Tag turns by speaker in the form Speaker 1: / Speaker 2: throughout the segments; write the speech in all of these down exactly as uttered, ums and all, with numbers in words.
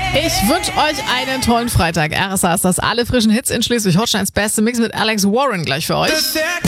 Speaker 1: Ich wünsche euch einen tollen Freitag. R S A ist das alle frischen Hits in Schleswig-Holsteins beste Mix mit Alex Warren gleich für euch.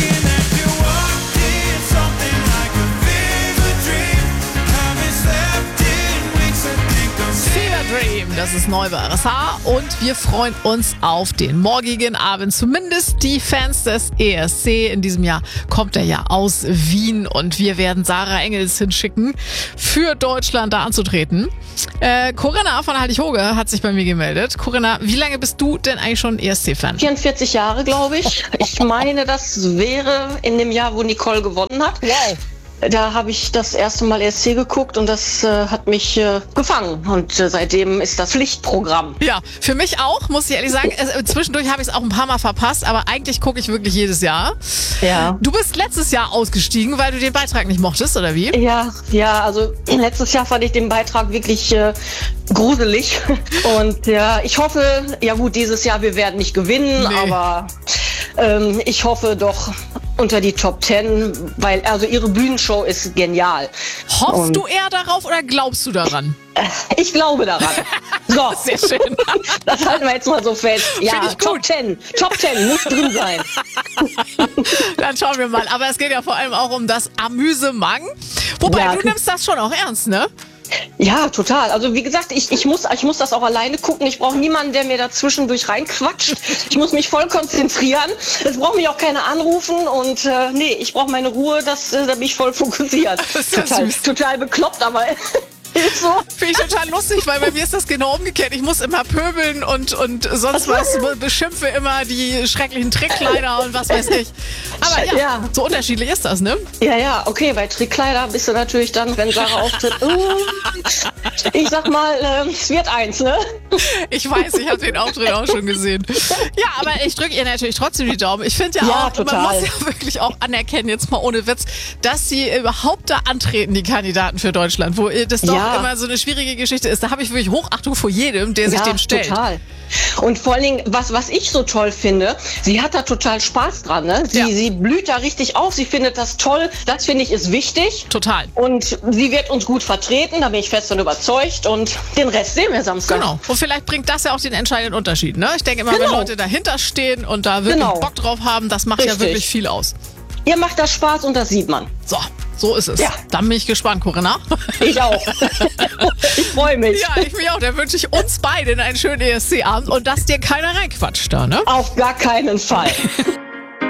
Speaker 1: Dream, das ist neu bei R S H und wir freuen uns auf den morgigen Abend. Zumindest die Fans des E S C. In diesem Jahr kommt er ja aus Wien und wir werden Sarah Engels hinschicken, für Deutschland da anzutreten. Äh, Corinna von Hallig-Hoge hat sich bei mir gemeldet. Corinna, wie lange bist du denn eigentlich schon E S C-Fan?
Speaker 2: vierundvierzig Jahre, glaube ich. Ich meine, das wäre in dem Jahr, wo Nicole gewonnen hat.
Speaker 1: Wow.
Speaker 2: Da habe ich das erste Mal E S C geguckt und das äh, hat mich äh, gefangen. Und äh, seitdem ist das Pflichtprogramm.
Speaker 1: Ja, für mich auch, muss ich ehrlich sagen. Es, zwischendurch habe ich es auch ein paar Mal verpasst, aber eigentlich gucke ich wirklich jedes Jahr.
Speaker 2: Ja.
Speaker 1: Du bist letztes Jahr ausgestiegen, weil du den Beitrag nicht mochtest, oder wie?
Speaker 2: Ja, ja, also letztes Jahr fand ich den Beitrag wirklich äh, gruselig. Und ja, ich hoffe, ja gut, dieses Jahr, wir werden nicht gewinnen,
Speaker 1: Nee.
Speaker 2: aber ähm, ich hoffe doch unter die Top Ten, weil also ihre Bühnenshow ist genial.
Speaker 1: Hoffst
Speaker 2: Und
Speaker 1: du eher darauf oder glaubst du daran?
Speaker 2: äh, ich glaube daran. So,
Speaker 1: Sehr schön.
Speaker 2: das halten wir jetzt mal so fest. Ja,
Speaker 1: Find ich
Speaker 2: Top
Speaker 1: gut.
Speaker 2: Ten, Top Ten muss drin sein.
Speaker 1: Dann schauen wir mal. Aber es geht ja vor allem auch um das Amüsement. Wobei,
Speaker 2: Ja.
Speaker 1: du nimmst das schon auch ernst, ne?
Speaker 2: Ja, total. Also wie gesagt, ich, ich, muss, ich muss das auch alleine gucken. Ich brauche niemanden, der mir dazwischendurch reinquatscht. Ich muss mich voll konzentrieren. Es braucht mich auch keiner anrufen. Und äh, nee, ich brauche meine Ruhe, das, äh, da bin ich voll fokussiert.
Speaker 1: Das ist ja
Speaker 2: total,
Speaker 1: süß.
Speaker 2: total bekloppt, aber ist so.
Speaker 1: Finde ich total lustig, weil bei mir ist das genau umgekehrt. Ich muss immer pöbeln und, und sonst was, beschimpfe immer die schrecklichen Trickkleider und was weiß ich. Aber ja,
Speaker 2: Ja.
Speaker 1: so unterschiedlich ist das, ne?
Speaker 2: Ja, ja, okay, bei Trickkleider bist du natürlich dann, wenn Sarah auftritt, uh, ich sag mal, äh, es wird eins, ne?
Speaker 1: Ich weiß, ich habe den Auftritt auch schon gesehen. Ja, aber ich drücke ihr natürlich trotzdem die Daumen. Ich finde ja,
Speaker 2: Ja,
Speaker 1: auch,
Speaker 2: total.
Speaker 1: man muss ja wirklich auch anerkennen, jetzt mal ohne Witz, dass sie überhaupt da antreten, die Kandidaten für Deutschland, wo das doch
Speaker 2: Ja.
Speaker 1: immer so eine schwierige Geschichte ist. Da habe ich wirklich Hochachtung vor jedem, der sich
Speaker 2: Ja,
Speaker 1: dem stellt.
Speaker 2: total. Und vor allen Dingen, was, was ich so toll finde, sie hat da total Spaß dran, ne? Sie,
Speaker 1: Ja.
Speaker 2: sie blüht da richtig auf, sie findet das toll, das finde ich ist wichtig.
Speaker 1: Total.
Speaker 2: Und sie wird uns gut vertreten, da bin ich fest und überzeugt. Und den Rest sehen wir Samstag.
Speaker 1: Genau. Und vielleicht bringt das ja auch den entscheidenden Unterschied. Ne? Ich denke immer, wenn
Speaker 2: Genau.
Speaker 1: Leute dahinter stehen und da wirklich
Speaker 2: Genau.
Speaker 1: Bock drauf haben, das macht ja
Speaker 2: Richtig.
Speaker 1: wirklich viel aus.
Speaker 2: Ihr macht das Spaß und das sieht man.
Speaker 1: So, so ist es.
Speaker 2: Ja.
Speaker 1: Dann bin ich gespannt, Corinna.
Speaker 2: Ich auch. Ich freue mich.
Speaker 1: Ja, ich mich auch. Dann wünsche ich uns beiden einen schönen E S C-Abend und dass dir keiner reinquatscht da, ne?
Speaker 2: Auf gar keinen Fall.